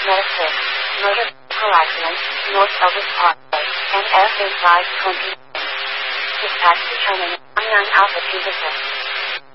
Notice 6. Motor vehicle accident, North Elvis Parkway, NF 520. Dispatch determined, 9 Alpha 2%.